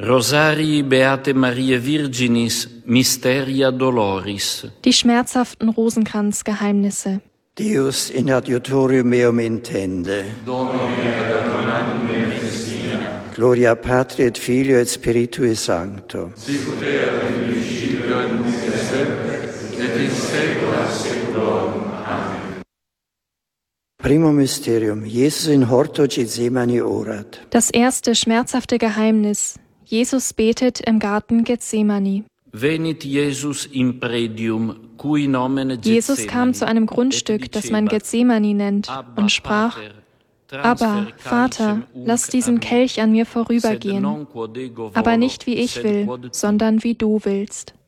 Rosarii Beate Mariae Virginis, Mysteria Doloris. Die schmerzhaften Rosenkranzgeheimnisse. Deus in adiutorium meum intende. Gloria Patri et Filio et Spiritui Sancto. Sicut erat in principio et nunc et semper, et in saecula saeculorum. Amen. Primum Mysterium. Jesus in horto Gethsemane orat. Das erste schmerzhafte Geheimnis. Jesus betet im Garten Gethsemane. Venit Jesus in predium, cui nomen Jesus kam zu einem Grundstück, das man Gethsemane nennt, und sprach: Aber, Vater, lass diesen Kelch an mir vorübergehen, aber nicht wie ich will, sondern wie du willst.